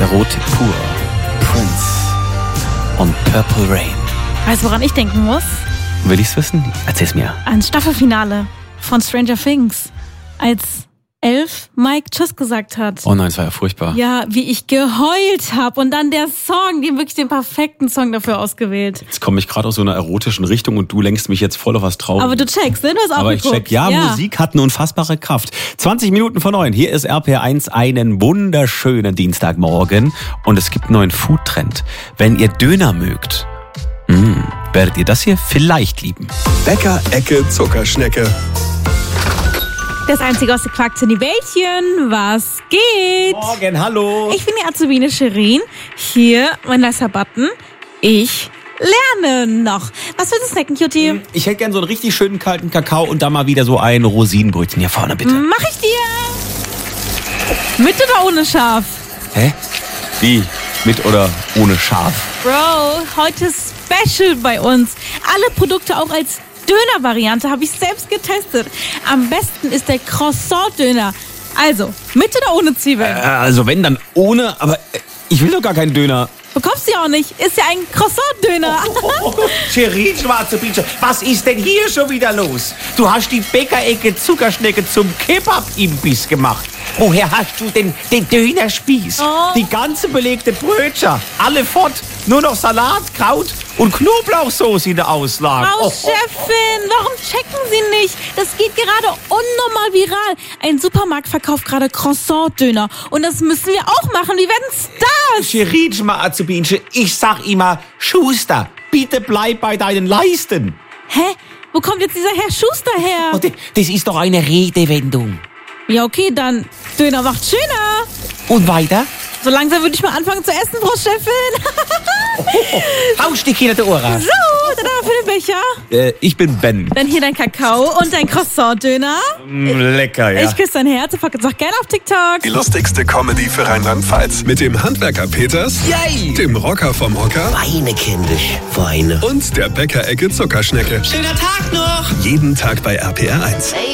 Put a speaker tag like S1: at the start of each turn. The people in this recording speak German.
S1: Erotik pur. Prince und Purple Rain.
S2: Weißt du, woran ich denken muss?
S1: Will ich's wissen? Erzähl's mir.
S2: Ans Staffelfinale von Stranger Things. Als Elf Mike Tschüss gesagt hat.
S1: Oh nein, es war ja furchtbar.
S2: Ja, wie ich geheult habe. Und dann der Song, die haben wirklich den perfekten Song dafür ausgewählt.
S1: Jetzt komme ich gerade aus so einer erotischen Richtung und du lenkst mich jetzt voll auf was Trauriges.
S2: Aber du checkst, ne? Du hast auch
S1: Aber ich
S2: geguckt.
S1: check, ja, Musik hat eine unfassbare Kraft. 20 Minuten vor 9. Hier ist RPR1, einen wunderschönen Dienstagmorgen. Und es gibt einen neuen Foodtrend. Wenn ihr Döner mögt, werdet ihr das hier vielleicht lieben.
S3: Bäcker-Ecke Zuckerschnecke.
S2: Das einzige aus der Quark-Zenibelchen. Was geht?
S1: Morgen, hallo.
S2: Ich bin die Azubine Shirin. Hier mein nicer Button. Ich lerne noch. Was willst du snacken, Cutie?
S1: Ich hätte gern so einen richtig schönen kalten Kakao und dann mal wieder so ein Rosinenbrötchen. Hier vorne, bitte.
S2: Mach ich dir. Mit oder ohne Schaf?
S1: Hä? Wie? Mit oder ohne Schaf?
S2: Bro, heute Special bei uns. Alle Produkte auch als Döner-Variante habe ich selbst getestet. Am besten ist der Croissant-Döner. Also, mit oder ohne Zwiebeln?
S1: Also wenn, dann ohne, aber ich will doch gar keinen Döner.
S2: Bekommst du ja auch nicht. Ist ja ein Croissant-Döner.
S4: Shirin, schwarze Bietsche, was ist denn hier schon wieder los? Du hast die Bäckerecke Zuckerschnecke zum Kebab-Imbiss gemacht. Woher hast du denn den Dönerspieß?
S2: Oh.
S4: Die ganze belegte Brötchen, alle fort. Nur noch Salat, Kraut und Knoblauchsoße in der Auslage.
S2: Frau Chefin, warum checken Sie nicht? Das geht gerade unnormal viral. Ein Supermarkt verkauft gerade Croissant-Döner. Und das müssen wir auch machen. Wir werden Stars.
S4: Shirin, schwarze Bietsche, ich sag immer, Schuster, bitte bleib bei deinen Leisten.
S2: Hä? Wo kommt jetzt dieser Herr Schuster her?
S4: Oh, das ist doch eine Redewendung.
S2: Ja, okay, dann Döner macht schöner.
S4: Und weiter?
S2: So langsam würde ich mal anfangen zu essen, Frau Chefin.
S4: Hausch dich hinter die Ohren.
S2: So, dann haben wir für den Becher.
S1: Ich bin Ben.
S2: Dann hier dein Kakao und dein Croissant-Döner.
S1: Lecker, ja.
S2: Ich küsse dein Herz und pack uns auch gerne auf TikTok.
S3: Die lustigste Comedy für Rheinland-Pfalz. Mit dem Handwerker Peters,
S4: Yay!
S3: dem Rocker vom Hocker
S5: Weine, kindisch, weine.
S3: und der Bäckerecke Zuckerschnecke.
S4: Schöner Tag noch!
S3: Jeden Tag bei RPR1.